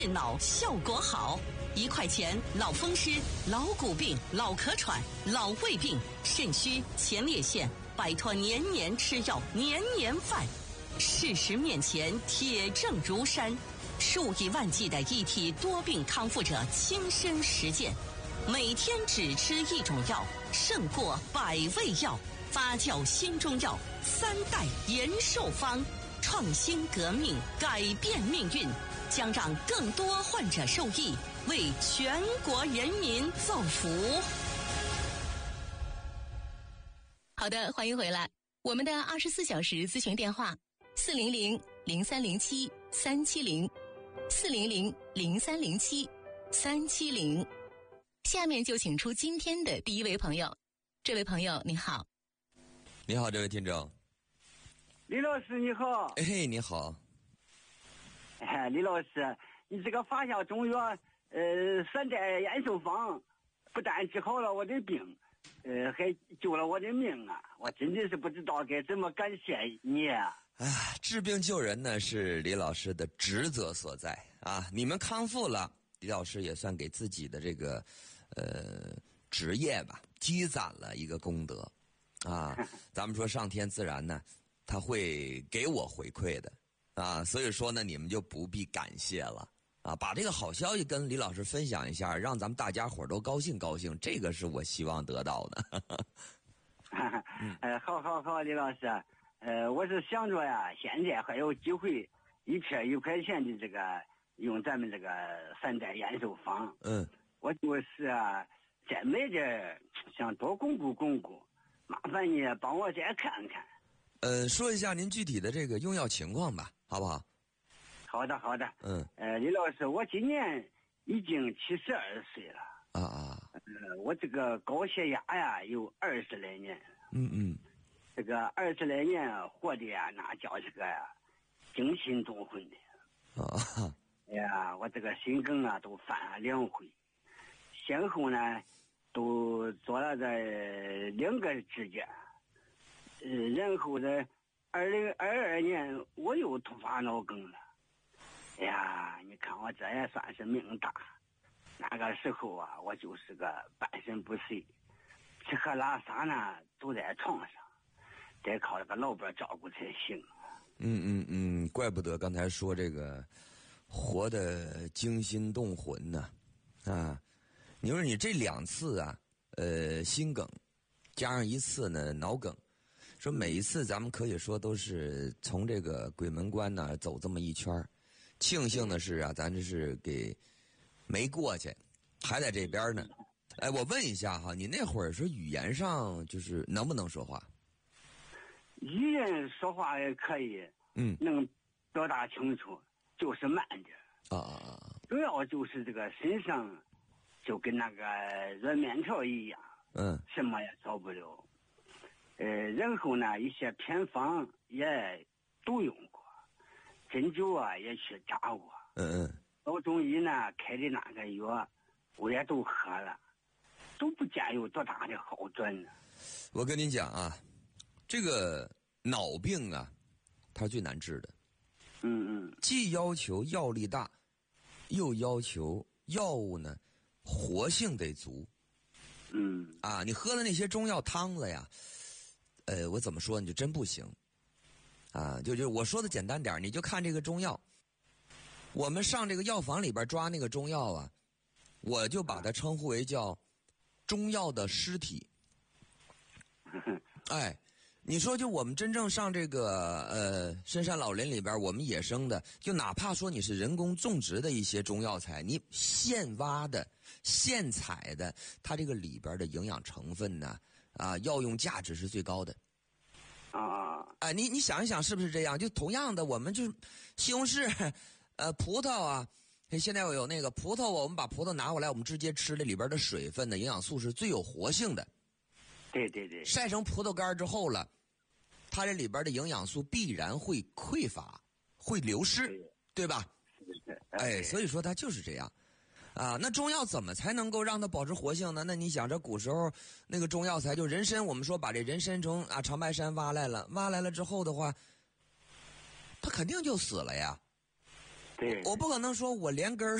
脑效果好，1块钱老风湿、老骨病、老咳喘、老胃病、肾虚、前列腺，摆脱年年吃药、年年犯。事实面前，铁证如山，数以万计的一体多病康复者亲身实践，每天只吃一种药，胜过100味药。发酵新中药3代延寿方，创新革命，改变命运。将让更多患者受益，为全国人民造福。 好的，欢迎回来。我们的24小时咨询电话400-0307-370，400-0307-370。下面就请出今天的第一位朋友。这位朋友你好。 你好，这位听众。 李老师你好。 哎，你好。 李老师，你这个发酵中药3代延寿方，不但治好了我的病，还救了我的命啊！我真的是不知道该怎么感谢你啊！ 治病救人呢是李老师的职责所在啊！你们康复了，李老师也算给自己的这个职业吧积攒了一个功德啊！咱们说上天自然呢，他会给我回馈的。所以说呢，你们就不必感谢了啊！把这个好消息跟李老师分享一下，让咱们大家伙都高兴高兴，这个是我希望得到的。 好，李老师，我是想着呀，现在还有机会一片1块钱的这个用咱们这个3代延寿方，我就是再买点，想多巩固巩固，麻烦你帮我再看看。 说一下您具体的这个用药情况吧，好不好？ 好的。李老师，我今年已经72岁了。我这个高血压呀有20来年了。这个20来年活的呀，那叫这个呀惊心动魂的。哎呀，我这个心梗啊都犯了2回，先后呢都做了这2个指甲。然后在2022年我又突发脑梗了。哎呀，你看我这也算是命大。那个时候啊，我就是个半身不遂，吃喝拉撒呢都在床上，得靠这个老伴照顾才行。 怪不得刚才说这个活得惊心动魂呢。你说你这2次啊，心梗加上1次呢脑梗。说每一次咱们可以说都是从这个鬼门关呢走这么一圈，庆幸的是啊，咱这是给没过去，还在这边呢。我问一下哈，你那会儿说语言上就是能不能说话？ 语言说话也可以，能表达清楚，就是慢点。主要就是这个身上就跟那个软面条一样，什么也少不了。然后呢，一些偏方也都用过，针灸啊也去扎过，老中医呢开的那个药我也都喝了，都不见有多大的好转呢。 我跟你讲啊，这个脑病啊，它是最难治的。既要求药力大，又要求药物呢活性得足。你喝的那些中药汤子呀。我怎么说你就真不行就我说的简单点，你就看这个中药，我们上这个药房里边抓那个中药啊，我就把它称呼为叫中药的尸体。你说就我们真正上这个深山老林里边，我们野生的，就哪怕说你是人工种植的一些中药材，你现挖的现采的，它这个里边的营养成分呢药用价值是最高的。你想一想是不是这样？就同样的，我们就是西红柿葡萄啊，现在有那个葡萄，我们把葡萄拿过来，我们直接吃的里边的水分的营养素是最有活性的。 对， 晒成葡萄干之后了，它这里边的营养素必然会匮乏，会流失，对吧？所以说它就是这样。那中药怎么才能够让它保持活性呢？那你想，这古时候那个中药材就人参，我们说把这人参从长白山挖来了之后的话，它肯定就死了呀。 对， 我不可能说我连根儿